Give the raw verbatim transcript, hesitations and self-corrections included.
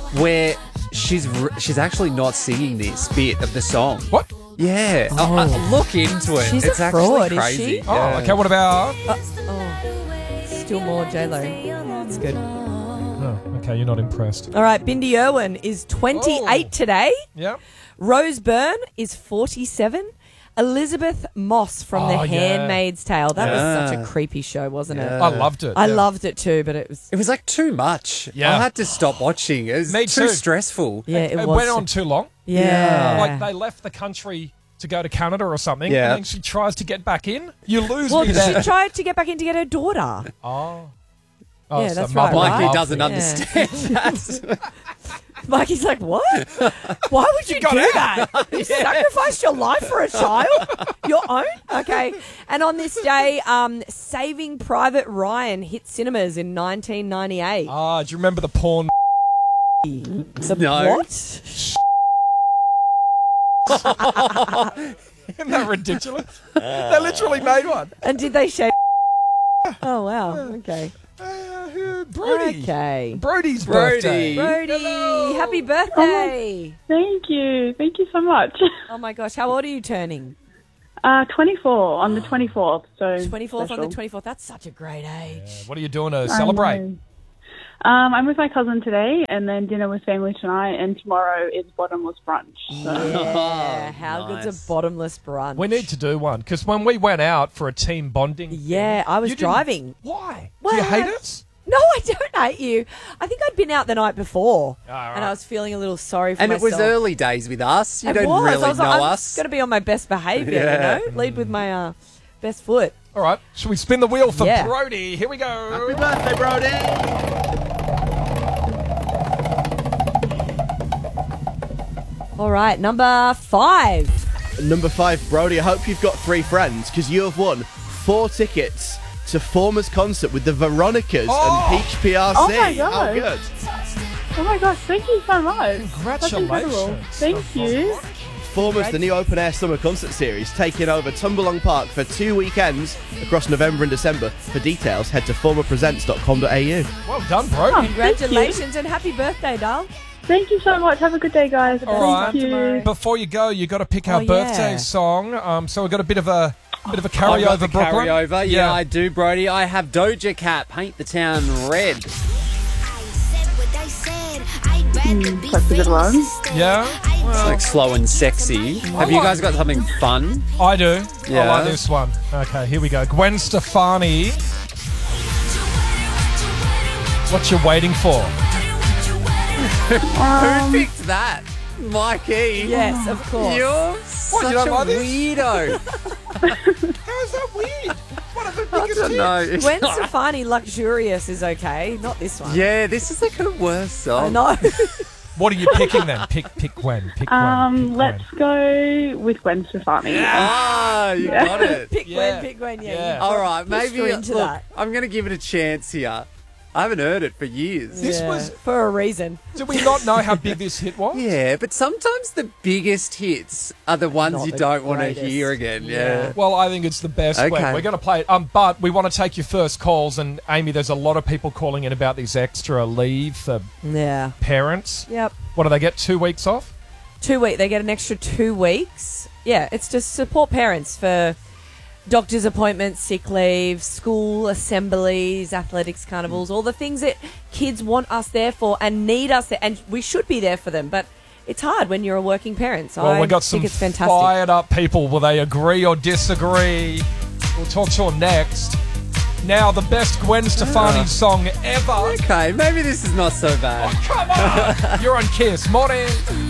where she's r- she's actually not singing this bit of the song. What? Yeah. Oh. Uh, uh, look into it. She's a it's fraud, actually is crazy. she? Oh, Yeah. okay. What about? Uh, oh, still more J-Lo. That's good. Oh, okay. You're not impressed. All right, Bindi Irwin is twenty-eight Oh. today. Yeah. Rose Byrne is forty-seven. Elizabeth Moss from Oh, The yeah. Handmaid's Tale. That was such Yeah. a creepy show, wasn't it? Yeah. I loved it. I yeah. loved it too, but it was... It was like too much. Yeah. I had to stop watching. It was Me too too. stressful. Yeah, it, It was. went on too long. Yeah. Like they left the country to go to Canada or something, Yeah. and then she tries to get back in. You lose Well, me she there. tried to get back in to get her daughter. Oh. Oh, Yeah, so that's mother- right, Mikey right? doesn't Yeah. understand that. Mikey's like, what? Why would you, got do out. that? You sacrificed your life for a child? Your own? Okay. And on this day, um, Saving Private Ryan hit cinemas in nineteen ninety-eight. Ah, do you remember the porn? The No. what? Isn't that ridiculous? They literally made one. And did they shave? Oh, wow. Okay. Uh, Brody. Okay. Brody's Brody. birthday. Brody, Hello. happy birthday. Thank you. Thank you so much. Oh, my gosh. How old are you turning? Uh, twenty-four on the twenty-fourth. So twenty-fourth on the special. twenty-fourth. That's such a great age. What are you doing to I celebrate? know. Um, I'm with my cousin today, and then dinner with family tonight, and tomorrow is bottomless brunch. So. Yeah. How nice. good's a bottomless brunch? We need to do one because when we went out for a team bonding, Yeah, I was you didn't- driving. Why? Well, Do you hate us? No, I don't hate you. I think I'd been out the night before, All right. and I was feeling a little sorry for And it myself. was early days with us. You It don't was. really I was know like, I'm us. going to be on my best behaviour, Yeah. you know? Lead with my uh, best foot. All right. Should we spin the wheel for Yeah. Brody? Here we go. Happy birthday, Brody! All right, number five. Number five, Brody, I hope you've got three friends because you have won four tickets to Former's concert with the Veronicas Oh! and Peach P R C. Oh my How God. good. Oh my gosh, thank you so much. That's incredible. Congratulations. Thank you. Former's the new open air summer concert series taking over Tumbalong Park for two weekends across November and December. For details, head to former presents dot com dot a u. Well done, Brody. Congratulations and happy birthday, doll. Thank you so much. Have a good day, guys. All Thank right. you. Before you go, you got to pick our Oh, yeah. birthday song. Um, so we've got a bit of a bit of a I've got carryover, the Brooklyn. carryover. Yeah, I do, Brody. I have Doja Cat, Paint the Town Red. Mm, that's a good one. Yeah, It's like slow and sexy. Have you guys got something fun? I do. I Yeah. like this one. Okay, here we go. Gwen Stefani. What you waiting for? Who picked that? Mikey. Yes, of course. You're What, such you don't a like this? weirdo. How is that weird? One of the I biggest don't hits. know. Gwen Stefani, Luxurious is okay, not this one. Yeah, this is like a worse I song. know. What are you picking then? Pick, pick Gwen. Pick Gwen. Um, pick let's Gwen. go with Gwen Stefani. Ah, you got it. pick Yeah. Gwen, pick Gwen, yeah. Yeah. you All got- right, pushed maybe her into look, that. I'm going to give it a chance here. I haven't heard it for years. This Yeah, was- for a reason. Did we not know how big this hit was? Yeah, but sometimes the biggest hits are the ones Not you the don't want to greatest. hear again. Yeah. Yeah. Well, I think it's the best. Okay. Gwen. We're going to play it. Um, but we want to take your first calls. And Amy, there's a lot of people calling in about this extra leave for Yeah. parents. Yep. What do they get? Two weeks off? Two week. They get an extra two weeks. Yeah, it's to support parents for doctor's appointments, sick leave, school assemblies, athletics carnivals, all the things that kids want us there for and need us there, and we should be there for them. But it's hard when you're a working parent. So Well, I we got some think it's fantastic. fired up people. Will they agree or disagree? We'll talk to them next. Now, the best Gwen Stefani song ever. Okay, maybe this is not so bad. Come on! You're on Kiss. Morning.